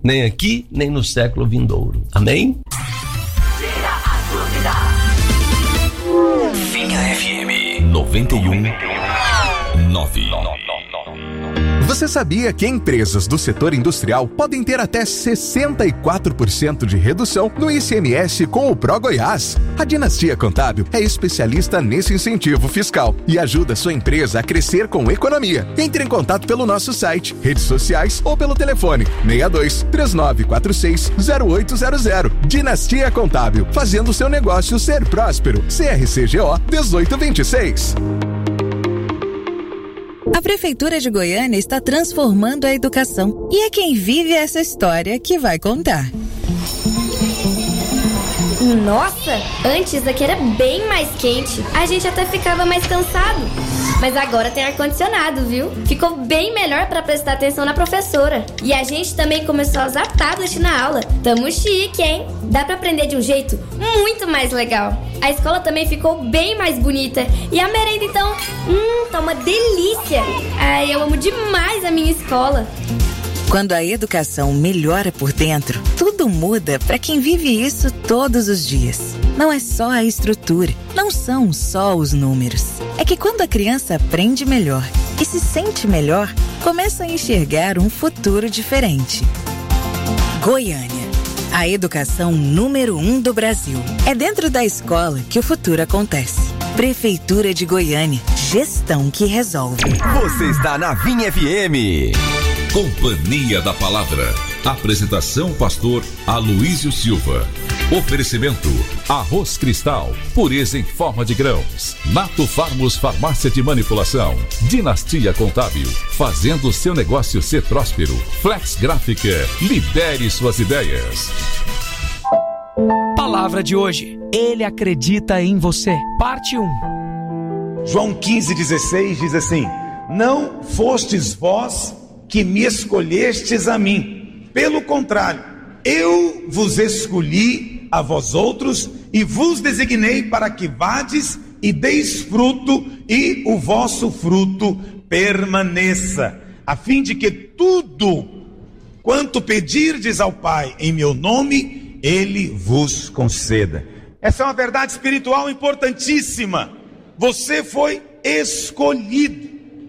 nem aqui, nem no século vindouro. Amém? Tira a dúvida. Vinha FM 91.9. Você sabia que empresas do setor industrial podem ter até 64% de redução no ICMS com o ProGoiás? A Dinastia Contábil é especialista nesse incentivo fiscal e ajuda sua empresa a crescer com economia. Entre em contato pelo nosso site, redes sociais ou pelo telefone 62-3946-0800. Dinastia Contábil, fazendo seu negócio ser próspero. CRCGO 1826. A Prefeitura de Goiânia está transformando a educação e é quem vive essa história que vai contar. Nossa, antes aqui era bem mais quente. A gente até ficava mais cansado. Mas agora tem ar-condicionado, viu? Ficou bem melhor para prestar atenção na professora. E a gente também começou a usar tablet na aula. Tamo chique, hein? Dá pra aprender de um jeito muito mais legal. A escola também ficou bem mais bonita. E a merenda, então, tá uma delícia. Ai, eu amo demais a minha escola. Quando a educação melhora por dentro, tudo muda para quem vive isso todos os dias. Não é só a estrutura, não são só os números. É que quando a criança aprende melhor e se sente melhor, começa a enxergar um futuro diferente. Goiânia, a educação número 1 do Brasil. É dentro da escola que o futuro acontece. Prefeitura de Goiânia, gestão que resolve. Você está na Vinha FM. Companhia da Palavra. Apresentação pastor Aloísio Silva. Oferecimento Arroz Cristal, pureza em forma de grãos. Nato Farmos Farmácia de Manipulação. Dinastia Contábil, fazendo seu negócio ser próspero. Flex Gráfica, libere suas ideias. Palavra de hoje. Ele acredita em você. Parte 1. João 15,16 diz assim: não fostes vós que me escolhestes a mim. Pelo contrário, eu vos escolhi a vós outros e vos designei para que vades e deis fruto e o vosso fruto permaneça, a fim de que tudo quanto pedirdes ao Pai em meu nome, Ele vos conceda. Essa é uma verdade espiritual importantíssima. Você foi escolhido.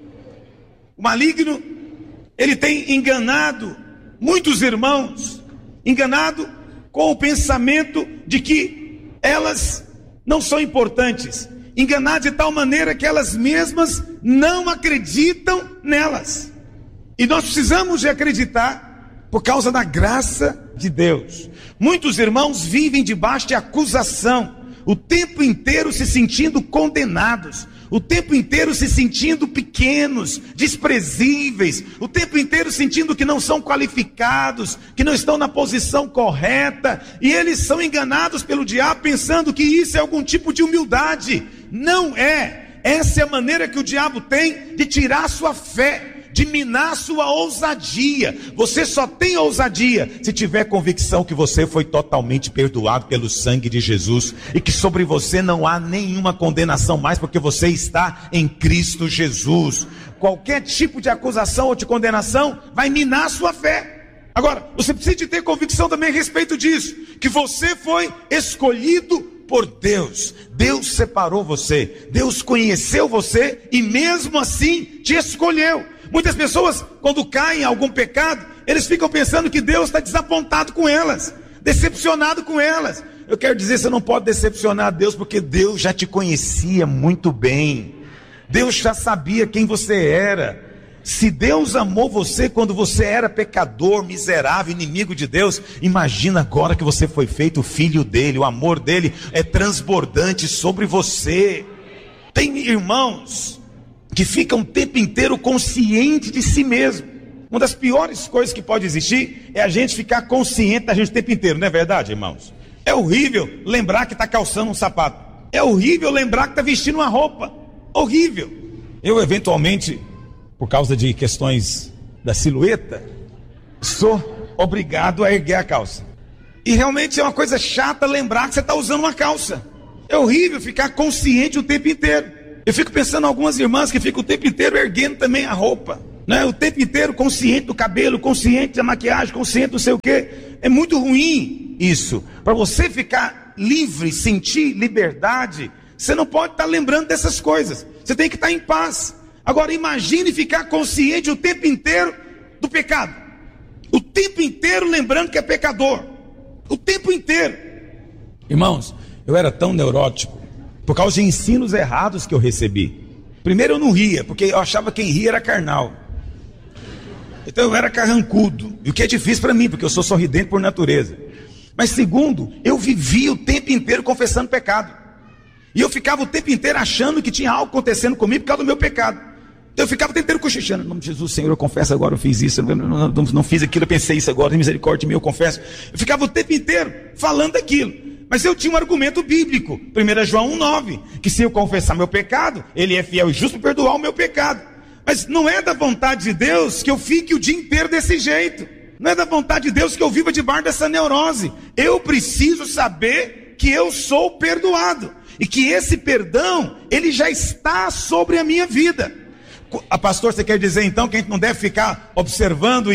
O maligno, ele tem enganado muitos irmãos, enganado com o pensamento de que elas não são importantes, enganado de tal maneira que elas mesmas não acreditam nelas. E nós precisamos de acreditar por causa da graça de Deus. Muitos irmãos vivem debaixo de acusação, o tempo inteiro se sentindo condenados, o tempo inteiro se sentindo pequenos, desprezíveis, o tempo inteiro sentindo que não são qualificados, que não estão na posição correta, e eles são enganados pelo diabo pensando que isso é algum tipo de humildade. Não é. Essa é a maneira que o diabo tem de tirar a sua fé, de minar a sua ousadia. Você só tem ousadia se tiver convicção que você foi totalmente perdoado pelo sangue de Jesus e que sobre você não há nenhuma condenação mais, porque você está em Cristo Jesus. Qualquer tipo de acusação ou de condenação vai minar a sua fé. Agora, você precisa de ter convicção também a respeito disso, que você foi escolhido por Deus. Deus separou você, Deus conheceu você e mesmo assim te escolheu. Muitas pessoas, quando caem em algum pecado, eles ficam pensando que Deus está desapontado com elas, decepcionado com elas. Eu quero dizer, você não pode decepcionar a Deus, porque Deus já te conhecia muito bem. Deus já sabia quem você era. Se Deus amou você quando você era pecador, miserável, inimigo de Deus, imagina agora que você foi feito filho dele. O amor dele é transbordante sobre você. Tem irmãos que ficam o tempo inteiro consciente de si mesmo. Uma das piores coisas que pode existir é a gente ficar consciente da gente o tempo inteiro, não é verdade, irmãos? É horrível lembrar que está calçando um sapato. É horrível lembrar que está vestindo uma roupa. Horrível. Eu, eventualmente, por causa de questões da silhueta, sou obrigado a erguer a calça. E realmente é uma coisa chata lembrar que você está usando uma calça. É horrível ficar consciente o tempo inteiro. Eu fico pensando em algumas irmãs que ficam o tempo inteiro erguendo também a roupa. Né? O tempo inteiro consciente do cabelo, consciente da maquiagem, consciente do sei o quê. É muito ruim isso. Para você ficar livre, sentir liberdade, você não pode estar lembrando dessas coisas. Você tem que estar em paz. Agora imagine ficar consciente o tempo inteiro do pecado. O tempo inteiro lembrando que é pecador. O tempo inteiro. Irmãos, eu era tão neurótico por causa de ensinos errados que eu recebi. Primeiro eu não ria, porque eu achava que quem ria era carnal. Então eu era carrancudo, e o que é difícil para mim, porque eu sou sorridente por natureza. Mas segundo, eu vivia o tempo inteiro confessando pecado. E eu ficava o tempo inteiro achando que tinha algo acontecendo comigo por causa do meu pecado. Então eu ficava o tempo inteiro cochichando: em nome de Jesus, Senhor, eu confesso agora, eu fiz isso, eu não fiz aquilo, eu pensei isso agora, tem misericórdia de mim, eu confesso. Eu ficava o tempo inteiro falando aquilo. Mas eu tinha um argumento bíblico, 1 João 1,9, que se eu confessar meu pecado, Ele é fiel e justo para perdoar o meu pecado. Mas não é da vontade de Deus que eu fique o dia inteiro desse jeito. Não é da vontade de Deus que eu viva debaixo dessa neurose. Eu preciso saber que eu sou perdoado. E que esse perdão, ele já está sobre a minha vida. A pastor, você quer dizer então que a gente não deve ficar observando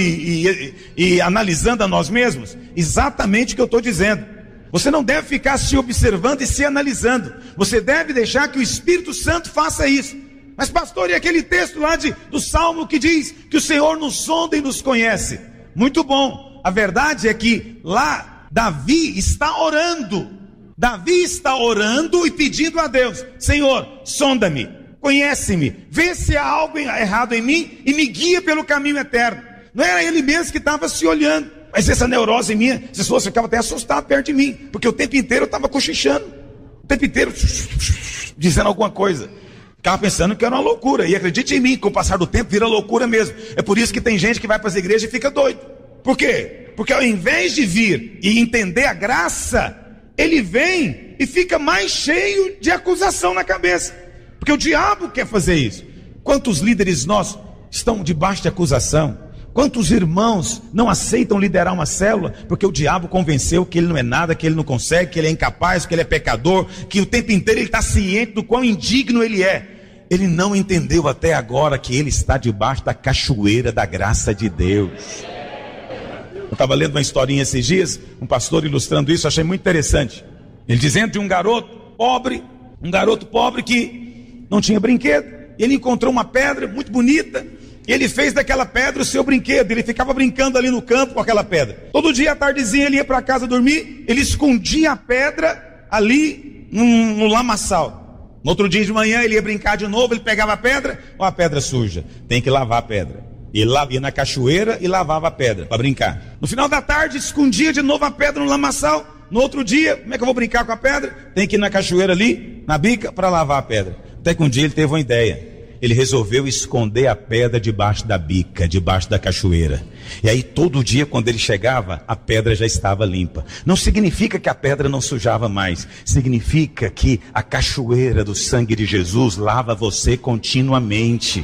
e analisando a nós mesmos? Exatamente o que eu estou dizendo. Você não deve ficar se observando e se analisando. Você deve deixar que o Espírito Santo faça isso. Mas pastor, e aquele texto lá do Salmo que diz que o Senhor nos sonda e nos conhece? Muito bom. A verdade é que lá Davi está orando. Davi está orando e pedindo a Deus: Senhor, sonda-me, conhece-me, vê se há algo errado em mim e me guia pelo caminho eterno. Não era ele mesmo que estava se olhando. Mas essa neurose minha, se fosse, eu ficava até assustado perto de mim, porque o tempo inteiro eu estava cochichando, o tempo inteiro dizendo alguma coisa. Ficava pensando que era uma loucura. E acredite em mim, com o passar do tempo vira loucura mesmo. É por isso que tem gente que vai para as igrejas e fica doido. Por quê? Porque ao invés de vir e entender a graça, ele vem e fica mais cheio de acusação na cabeça. Porque o diabo quer fazer isso. Quantos líderes nossos estão debaixo de acusação? Quantos irmãos não aceitam liderar uma célula porque o diabo convenceu que ele não é nada, que ele não consegue, que ele é incapaz, que ele é pecador, que o tempo inteiro ele está ciente do quão indigno ele é. Ele não entendeu até agora que ele está debaixo da cachoeira da graça de Deus. Eu estava lendo uma historinha esses dias, um pastor ilustrando isso, achei muito interessante. Ele dizendo de um garoto pobre que não tinha brinquedo. E ele encontrou uma pedra muito bonita. E ele fez daquela pedra o seu brinquedo. Ele ficava brincando ali no campo com aquela pedra. Todo dia à tardezinha ele ia para casa dormir. Ele escondia a pedra ali no lamaçal. No outro dia de manhã ele ia brincar de novo. Ele pegava a pedra. Ó, a pedra suja, tem que lavar a pedra. Ele ia na cachoeira e lavava a pedra para brincar. No final da tarde escondia de novo a pedra no lamaçal. No outro dia, como é que eu vou brincar com a pedra? Tem que ir na cachoeira ali, na bica, para lavar a pedra. Até que um dia ele teve uma ideia. Ele resolveu esconder a pedra debaixo da bica, debaixo da cachoeira. E aí todo dia quando ele chegava, a pedra já estava limpa. Não significa que a pedra não sujava mais. Significa que a cachoeira do sangue de Jesus lava você continuamente.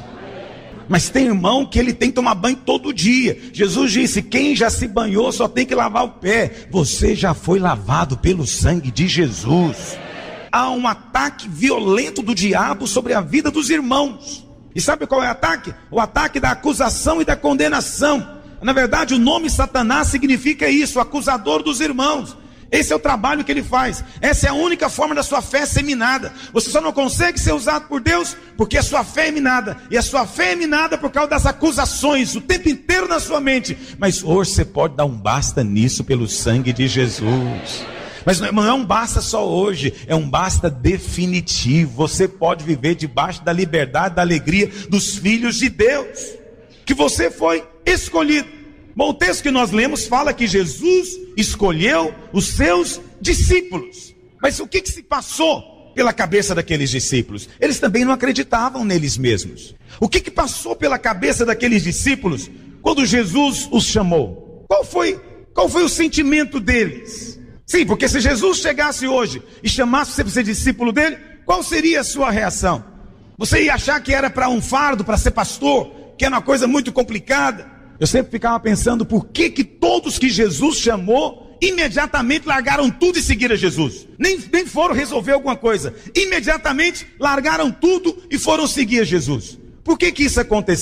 Mas tem irmão que ele tem que tomar banho todo dia. Jesus disse: quem já se banhou só tem que lavar o pé. Você já foi lavado pelo sangue de Jesus. Há um ataque violento do diabo sobre a vida dos irmãos. E sabe qual é o ataque? O ataque da acusação e da condenação. Na verdade, o nome Satanás significa isso, acusador dos irmãos. Esse é o trabalho que ele faz. Essa é a única forma da sua fé ser minada. Você só não consegue ser usado por Deus porque a sua fé é minada. E a sua fé é minada por causa das acusações o tempo inteiro na sua mente. Mas hoje você pode dar um basta nisso pelo sangue de Jesus. Mas não é um basta só hoje, é um basta definitivo. Você pode viver debaixo da liberdade, da alegria dos filhos de Deus, que você foi escolhido. Bom, o texto que nós lemos fala que Jesus escolheu os seus discípulos. Mas o que se passou pela cabeça daqueles discípulos? Eles também não acreditavam neles mesmos. O que passou pela cabeça daqueles discípulos quando Jesus os chamou? Qual foi o sentimento deles? Sim, porque se Jesus chegasse hoje e chamasse você para ser discípulo dele, qual seria a sua reação? Você ia achar que era para um fardo, para ser pastor, que era uma coisa muito complicada? Eu sempre ficava pensando por que todos que Jesus chamou imediatamente largaram tudo e seguiram Jesus. Nem foram resolver alguma coisa. Imediatamente largaram tudo e foram seguir Jesus. Por que isso aconteceu?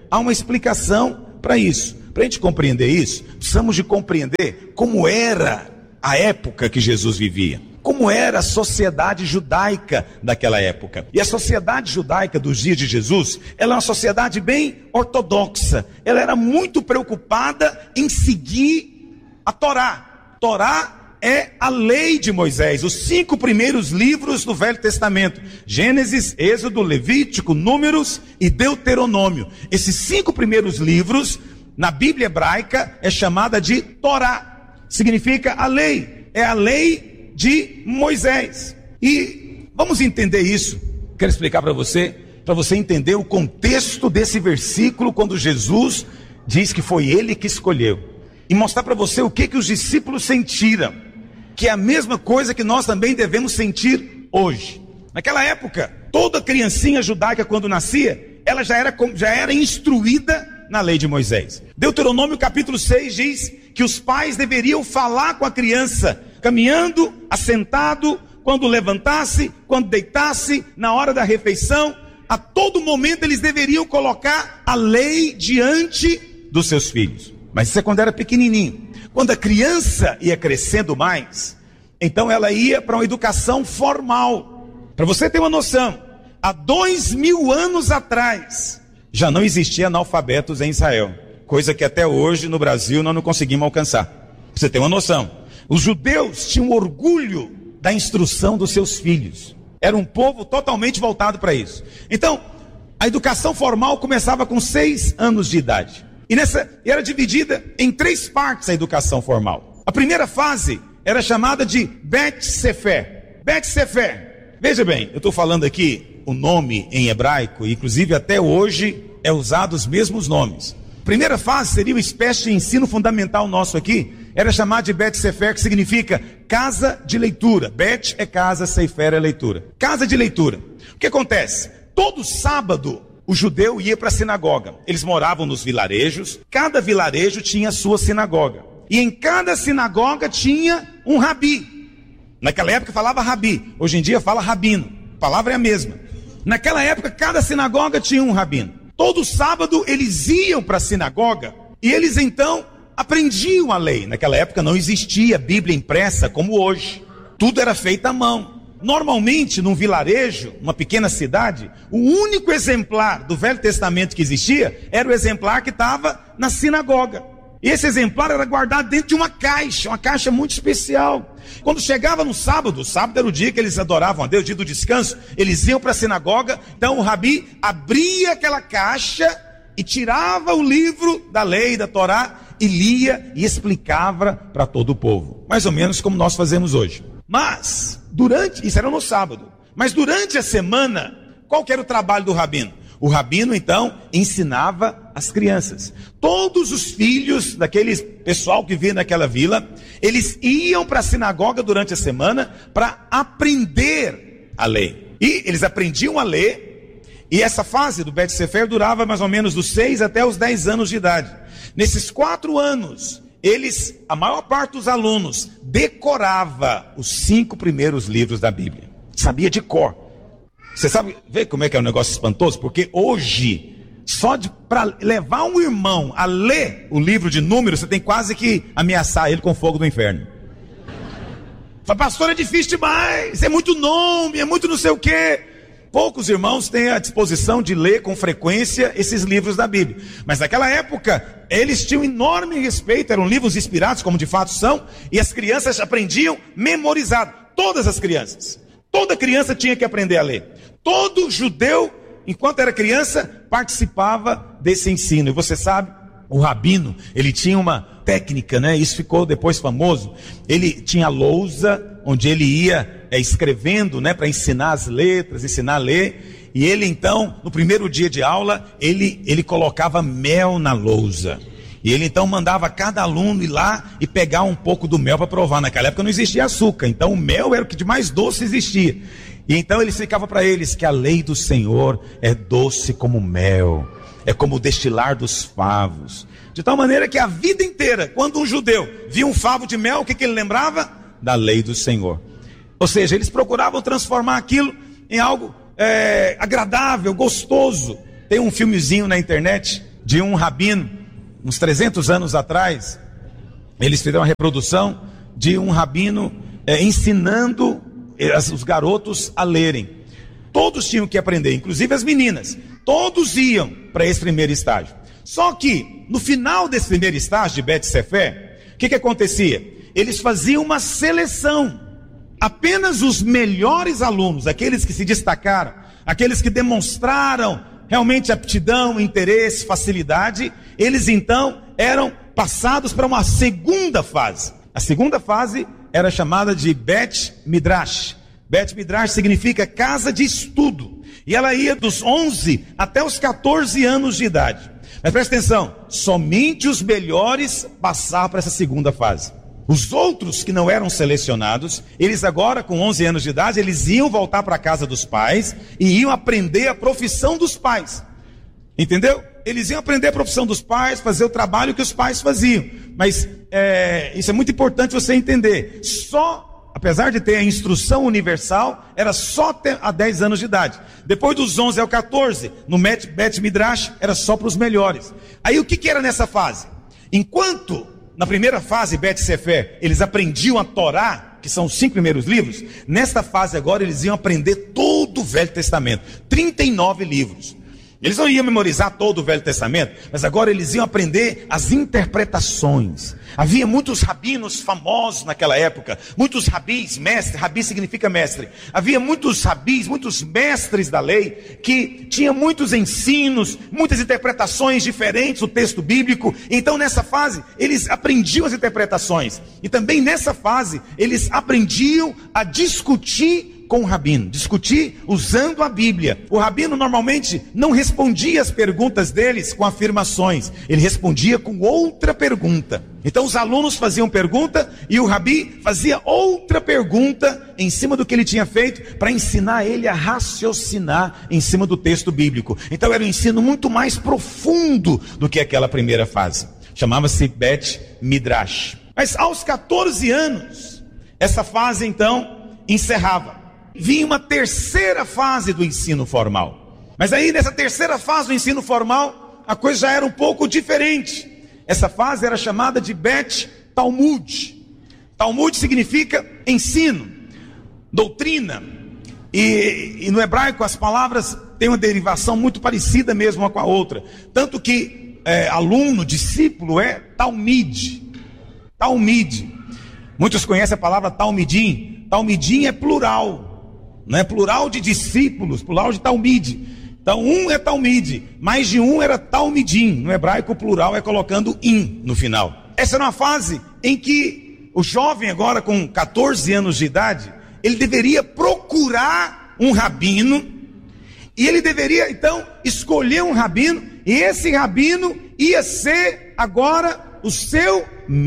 há uma explicação para isso. Para a gente compreender isso, precisamos de compreender como era a época que Jesus vivia. Como era a sociedade judaica daquela época. E a sociedade judaica dos dias de Jesus, ela é uma sociedade bem ortodoxa. Ela era muito preocupada em seguir a Torá. Torá é a lei de Moisés, os 5 primeiros livros do Velho Testamento: Gênesis, Êxodo, Levítico, Números e Deuteronômio. Esses 5 primeiros livros, na Bíblia hebraica, é chamada de Torá. Significa a lei, é a lei de Moisés. E vamos entender isso. Quero explicar para você entender o contexto desse versículo, quando Jesus diz que foi ele que escolheu, e mostrar para você o que os discípulos sentiram, que é a mesma coisa que nós também devemos sentir hoje. Naquela época, toda criancinha judaica, quando nascia, ela já era instruída na lei de Moisés. Deuteronômio capítulo 6 diz que os pais deveriam falar com a criança, caminhando, assentado, quando levantasse, quando deitasse, na hora da refeição. A todo momento eles deveriam colocar a lei diante dos seus filhos. Mas isso é quando era pequenininho. Quando a criança ia crescendo mais, então ela ia para uma educação formal. Para você ter uma noção, há 2000 anos atrás, já não existia analfabetos em Israel, coisa que até hoje no Brasil nós não conseguimos alcançar. Para você ter uma noção, os judeus tinham orgulho da instrução dos seus filhos. Era um povo totalmente voltado para isso. Então, a educação formal começava com 6 anos de idade. E era dividida em 3 partes a educação formal. A primeira fase era chamada de Bet Sefer. Bet Sefer. Veja bem, eu estou falando aqui o nome em hebraico, e inclusive até hoje é usado os mesmos nomes. Primeira fase seria uma espécie de ensino fundamental nosso aqui, era chamado de Bet Sefer, que significa casa de leitura. Bet é casa, Sefer é leitura. Casa de leitura. O que acontece? Todo sábado o judeu ia para a sinagoga. Eles moravam nos vilarejos, cada vilarejo tinha a sua sinagoga. E em cada sinagoga tinha um rabi. Naquela época falava rabi, hoje em dia fala rabino. A palavra é a mesma. Naquela época cada sinagoga tinha um rabino. Todo sábado eles iam para a sinagoga e eles então aprendiam a lei. Naquela época não existia Bíblia impressa como hoje. Tudo era feito à mão. Normalmente, num vilarejo, uma pequena cidade, o único exemplar do Velho Testamento que existia era o exemplar que estava na sinagoga. E esse exemplar era guardado dentro de uma caixa muito especial. Quando chegava no sábado, o sábado era o dia que eles adoravam a Deus, o dia do descanso, eles iam para a sinagoga, então o rabi abria aquela caixa e tirava o livro da lei, da Torá, e lia e explicava para todo o povo. Mais ou menos como nós fazemos hoje. Mas, isso era no sábado, mas durante a semana, qual que era o trabalho do rabino? O rabino, então, ensinava as crianças. Todos os filhos daquele pessoal que vivia naquela vila, eles iam para a sinagoga durante a semana para aprender a lei. E eles aprendiam a ler, e essa fase do Bet Sefer durava mais ou menos dos 6 até os 10 anos de idade. Nesses 4 anos, a maior parte dos alunos decorava os 5 primeiros livros da Bíblia. Sabia de cor. Você sabe, vê como é que é um negócio espantoso? Porque hoje, para levar um irmão a ler o livro de Números, você tem quase que ameaçar ele com o fogo do inferno. Fala, pastor, é difícil demais, é muito nome, é muito não sei o quê. Poucos irmãos têm a disposição de ler com frequência esses livros da Bíblia. Mas naquela época, eles tinham enorme respeito, eram livros inspirados, como de fato são, e as crianças aprendiam memorizado. Todas as crianças. Toda criança tinha que aprender a ler. Todo judeu, enquanto era criança, participava desse ensino. E você sabe, o rabino, ele tinha uma técnica, né? Isso ficou depois famoso. Ele tinha lousa, onde ele ia escrevendo, né? Para ensinar as letras, ensinar a ler. E ele então, no primeiro dia de aula, ele colocava mel na lousa. E ele então mandava cada aluno ir lá e pegar um pouco do mel para provar. Naquela época não existia açúcar, então o mel era o que de mais doce existia. E então ele explicava para eles que a lei do Senhor é doce como mel, é como o destilar dos favos. De tal maneira que a vida inteira, quando um judeu via um favo de mel, o que ele lembrava? Da lei do Senhor. Ou seja, eles procuravam transformar aquilo em algo agradável, gostoso. Tem um filmezinho na internet, de um rabino, uns 300 anos atrás. Eles fizeram uma reprodução de um rabino ensinando os garotos a lerem. Todos tinham que aprender, inclusive as meninas. Todos iam para esse primeiro estágio. Só que, no final desse primeiro estágio de Bet Sefer, o que acontecia? Eles faziam uma seleção. Apenas os melhores alunos, aqueles que se destacaram, aqueles que demonstraram realmente aptidão, interesse, facilidade, eles então eram passados para uma segunda fase. A segunda fase era chamada de Bet Midrash. Bet Midrash significa casa de estudo. E ela ia dos 11 até os 14 anos de idade. Mas presta atenção, somente os melhores passaram para essa segunda fase. Os outros que não eram selecionados, eles agora com 11 anos de idade, eles iam voltar para a casa dos pais e iam aprender a profissão dos pais. Entendeu? Eles iam aprender a profissão dos pais, fazer o trabalho que os pais faziam. Mas isso é muito importante você entender. Apesar de ter a instrução universal, era só até a 10 anos de idade. Depois dos 11 ao 14, no Bet Midrash, era só para os melhores. Aí o que era nessa fase? Enquanto na primeira fase, Bet Sefer, eles aprendiam a Torá, que são os 5 primeiros livros, nesta fase agora eles iam aprender todo o Velho Testamento, 39 livros. Eles não iam memorizar todo o Velho Testamento, mas agora eles iam aprender as interpretações. Havia muitos rabinos famosos naquela época, muitos rabis, mestre, rabi significa mestre. Havia muitos rabis, muitos mestres da lei, que tinham muitos ensinos, muitas interpretações diferentes do texto bíblico. Então nessa fase, eles aprendiam as interpretações. E também nessa fase, eles aprendiam a discutir com o rabino, discutir usando a Bíblia. O rabino normalmente não respondia as perguntas deles com afirmações, ele respondia com outra pergunta. Então os alunos faziam pergunta e o rabi fazia outra pergunta em cima do que ele tinha feito, para ensinar ele a raciocinar em cima do texto bíblico. Então era um ensino muito mais profundo do que aquela primeira fase. Chamava-se Bet Midrash. Mas aos 14 anos, essa fase então encerrava. Vinha uma terceira fase do ensino formal. Mas aí nessa terceira fase do ensino formal, a coisa já era um pouco diferente. Essa fase era chamada de Bet Talmud. Talmud significa ensino, doutrina. E no hebraico as palavras têm uma derivação muito parecida mesmo uma com a outra. Tanto que aluno, discípulo é Talmid. Talmid. Muitos conhecem a palavra Talmidim. Talmidim é plural. Não é plural de discípulos, plural de Talmid. Então um é Talmid, mais de um era Talmidim. No hebraico o plural é colocando in no final. Essa era uma fase em que o jovem agora com 14 anos de idade, ele deveria procurar um rabino, e ele deveria então escolher um rabino, e esse rabino ia ser agora o seu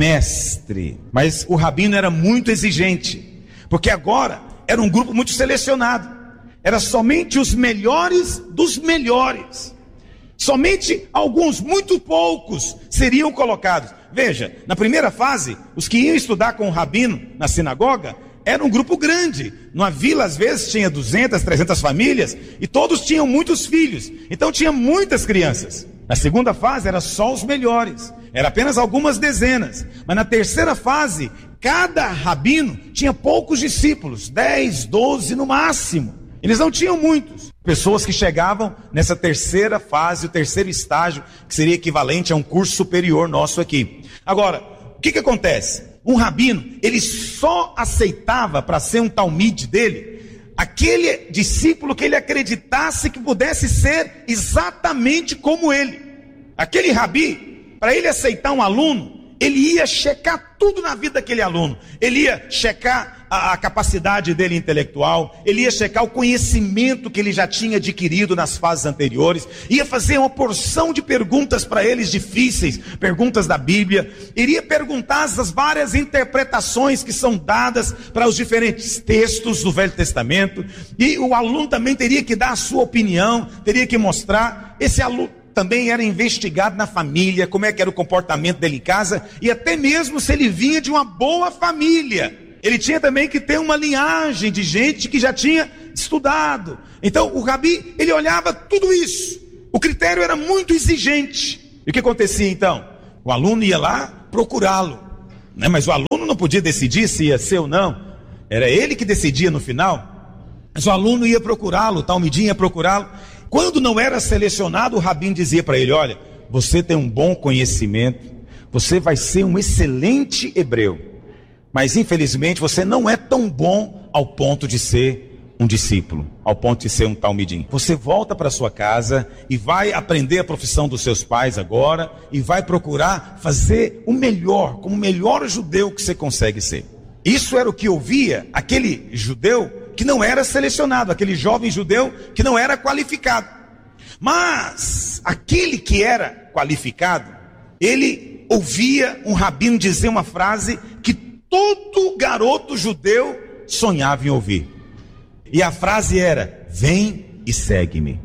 mestre. Mas o rabino era muito exigente, porque agora era um grupo muito selecionado. Era somente os melhores dos melhores. Somente alguns, muito poucos, seriam colocados. Veja, na primeira fase, os que iam estudar com o rabino na sinagoga, era um grupo grande. Numa vila, às vezes, tinha 200, 300 famílias, e todos tinham muitos filhos. Então tinha muitas crianças. Na segunda fase, era só os melhores. Era apenas algumas dezenas. Mas na terceira fase, cada rabino tinha poucos discípulos, 10, 12 no máximo. Eles não tinham muitos. Pessoas que chegavam nessa terceira fase, o terceiro estágio, que seria equivalente a um curso superior nosso aqui. Agora, o que acontece? Um rabino, ele só aceitava para ser um talmid dele, aquele discípulo que ele acreditasse que pudesse ser exatamente como ele. Aquele rabi, para ele aceitar um aluno, ele ia checar tudo na vida daquele aluno. Ele ia checar a capacidade dele intelectual, ele ia checar o conhecimento que ele já tinha adquirido nas fases anteriores, ia fazer uma porção de perguntas para eles difíceis, perguntas da Bíblia, iria perguntar as várias interpretações que são dadas para os diferentes textos do Velho Testamento, e o aluno também teria que dar a sua opinião, teria que mostrar. Esse aluno também era investigado na família, como é que era o comportamento dele em casa, e até mesmo se ele vinha de uma boa família. Ele tinha também que ter uma linhagem de gente que já tinha estudado. Então o rabi, ele olhava tudo isso. O critério era muito exigente. E o que acontecia então? O aluno ia lá procurá-lo, né? Mas o aluno não podia decidir se ia ser ou não. Era ele que decidia no final. Mas o aluno ia procurá-lo, o talmidim ia procurá-lo. Quando não era selecionado, o rabino dizia para ele: olha, você tem um bom conhecimento, você vai ser um excelente hebreu, mas infelizmente você não é tão bom ao ponto de ser um discípulo, ao ponto de ser um talmidim. Você volta para sua casa e vai aprender a profissão dos seus pais agora e vai procurar fazer o melhor, como o melhor judeu que você consegue ser. Isso era o que ouvia aquele judeu que não era selecionado, aquele jovem judeu que não era qualificado. Mas aquele que era qualificado, ele ouvia um rabino dizer uma frase que todo garoto judeu sonhava em ouvir. E a frase era: vem e segue-me.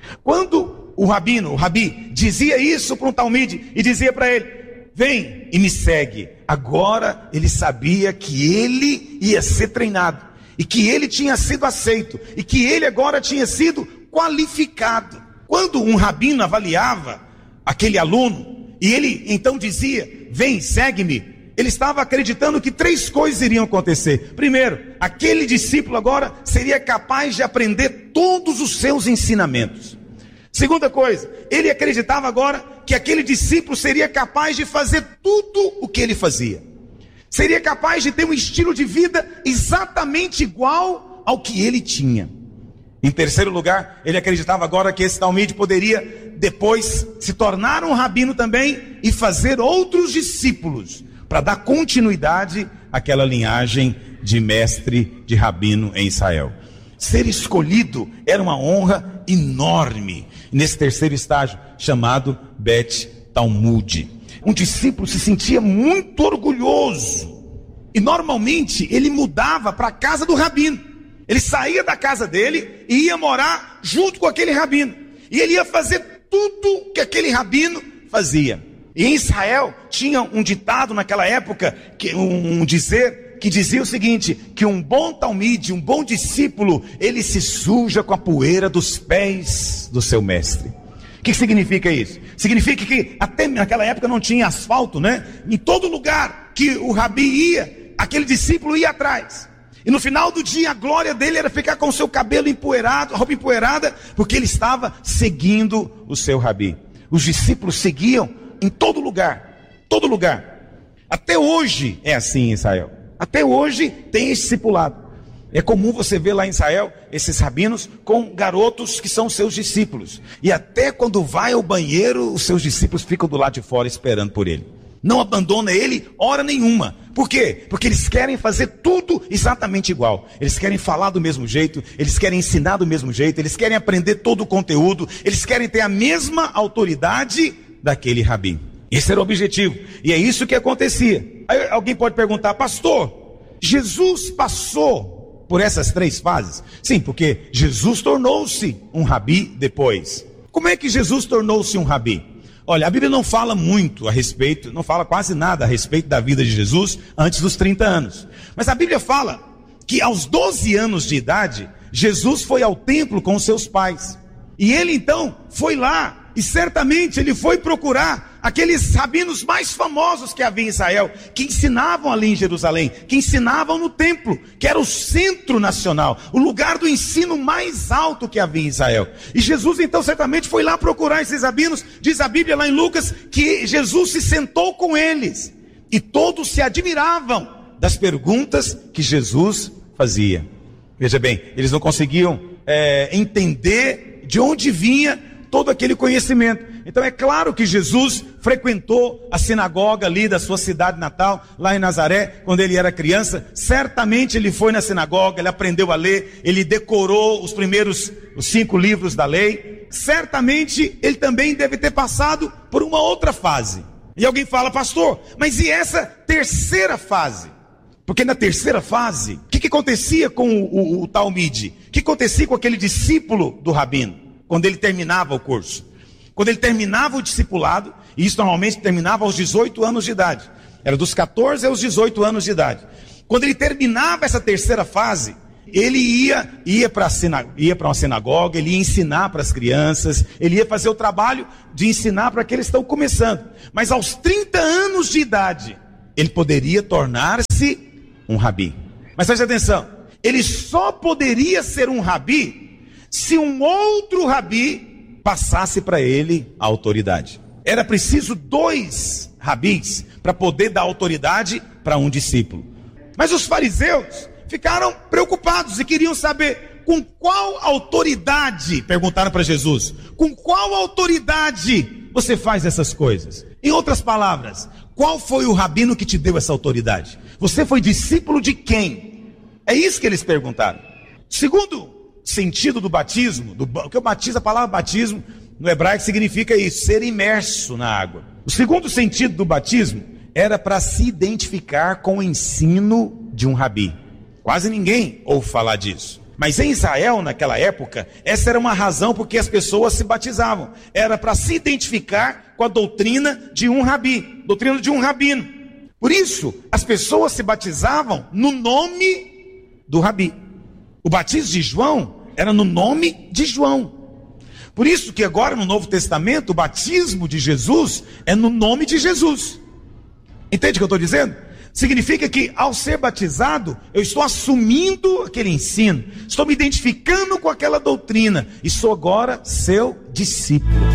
Quando o rabi dizia isso para um talmide e dizia para ele: vem e me segue, agora ele sabia que ele ia ser treinado, e que ele tinha sido aceito, e que ele agora tinha sido qualificado. Quando um rabino avaliava aquele aluno, e ele então dizia: vem, segue-me, ele estava acreditando que 3 coisas iriam acontecer. Primeiro, aquele discípulo agora seria capaz de aprender todos os seus ensinamentos. Segunda coisa, ele acreditava agora que aquele discípulo seria capaz de fazer tudo o que ele fazia. Seria capaz de ter um estilo de vida exatamente igual ao que ele tinha. Em terceiro lugar, ele acreditava agora que esse talmide poderia depois se tornar um rabino também e fazer outros discípulos, para dar continuidade àquela linhagem de mestre, de rabino em Israel. Ser escolhido era uma honra enorme, nesse terceiro estágio, chamado Bet Talmud. Um discípulo se sentia muito orgulhoso, e normalmente ele mudava para a casa do rabino. Ele saía da casa dele e ia morar junto com aquele rabino, e ele ia fazer tudo que aquele rabino fazia. E em Israel tinha um ditado naquela época, um dizer que dizia o seguinte: que um bom talmide, um bom discípulo, ele se suja com a poeira dos pés do seu mestre. O que significa isso? Significa que até naquela época não tinha asfalto, né? Em todo lugar que o rabi ia, aquele discípulo ia atrás. E no final do dia a glória dele era ficar com o seu cabelo empoeirado, a roupa empoeirada, porque ele estava seguindo o seu rabi. Os discípulos seguiam em todo lugar, todo lugar. Até hoje é assim em Israel. Até hoje tem esse discipulado. É comum você ver lá em Israel esses rabinos com garotos que são seus discípulos. E até quando vai ao banheiro, os seus discípulos ficam do lado de fora esperando por ele. Não abandona ele hora nenhuma. Por quê? Porque eles querem fazer tudo exatamente igual. Eles querem falar do mesmo jeito, eles querem ensinar do mesmo jeito, eles querem aprender todo o conteúdo, eles querem ter a mesma autoridade daquele rabi. Esse era o objetivo, e é isso que acontecia. Aí alguém pode perguntar: pastor, Jesus passou por essas 3 fases? Sim, porque Jesus tornou-se um rabi depois. Como é que Jesus tornou-se um rabi? Olha, a Bíblia não fala muito a respeito, não fala quase nada a respeito da vida de Jesus antes dos 30 anos. Mas a Bíblia fala que aos 12 anos de idade, Jesus foi ao templo com os seus pais. E ele então foi lá, e certamente ele foi procurar aqueles rabinos mais famosos que havia em Israel, que ensinavam ali em Jerusalém, que ensinavam no templo, que era o centro nacional, o lugar do ensino mais alto que havia em Israel. E Jesus então certamente foi lá procurar esses rabinos. Diz a Bíblia lá em Lucas que Jesus se sentou com eles, e todos se admiravam das perguntas que Jesus fazia. Veja bem, eles não conseguiam entender de onde vinha todo aquele conhecimento. Então é claro que Jesus frequentou a sinagoga ali da sua cidade natal, lá em Nazaré, quando ele era criança. Certamente ele foi na sinagoga, ele aprendeu a ler, ele decorou os 5 livros da lei. Certamente ele também deve ter passado por uma outra fase. E alguém fala: pastor, mas e essa terceira fase? Porque na terceira fase, o que acontecia com o talmide? O que acontecia com aquele discípulo do rabino, quando ele terminava o curso? Quando ele terminava o discipulado, e isso normalmente terminava aos 18 anos de idade, era dos 14 aos 18 anos de idade. Quando ele terminava essa terceira fase, Ele ia para uma sinagoga, ele ia ensinar para as crianças, ele ia fazer o trabalho de ensinar para aqueles que estão começando. Mas aos 30 anos de idade, ele poderia tornar-se um rabi. Mas preste atenção, ele só poderia ser um rabi se um outro rabi passasse para ele a autoridade. Era preciso 2 rabis para poder dar autoridade para um discípulo. Mas os fariseus ficaram preocupados e queriam saber com qual autoridade, perguntaram para Jesus, com qual autoridade você faz essas coisas? Em outras palavras, qual foi o rabino que te deu essa autoridade? Você foi discípulo de quem? É isso que eles perguntaram. Segundo sentido do batismo, porque a palavra batismo no hebraico significa isso, ser imerso na água. O segundo sentido do batismo era para se identificar com o ensino de um rabi. Quase ninguém ouve falar disso. Mas em Israel, naquela época, essa era uma razão porque as pessoas se batizavam. Era para se identificar com a doutrina de um rabi, doutrina de um rabino. Por isso, as pessoas se batizavam no nome do rabi. O batismo de João era no nome de João. Por isso que agora no Novo Testamento, o batismo de Jesus é no nome de Jesus. Entende o que eu estou dizendo? Significa que ao ser batizado, eu estou assumindo aquele ensino, estou me identificando com aquela doutrina e sou agora seu discípulo.